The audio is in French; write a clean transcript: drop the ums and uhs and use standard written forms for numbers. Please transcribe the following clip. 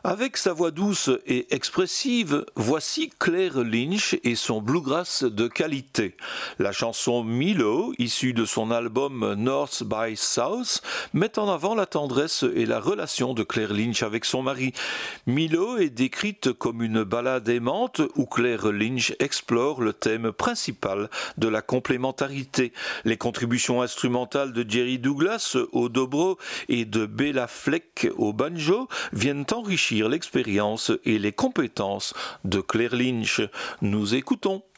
Avec sa voix douce et expressive, voici Claire Lynch et son bluegrass de qualité. La chanson Milo, issue de son album North by South, met en avant la tendresse et la relation de Claire Lynch avec son mari. Milo est décrite comme une ballade aimante où Claire Lynch explore le thème principal de la complémentarité. Les contributions instrumentales de Jerry Douglas au dobro et de Bela Fleck au banjo viennent enrichir l'expérience et les compétences de Claire Lynch. Nous écoutons.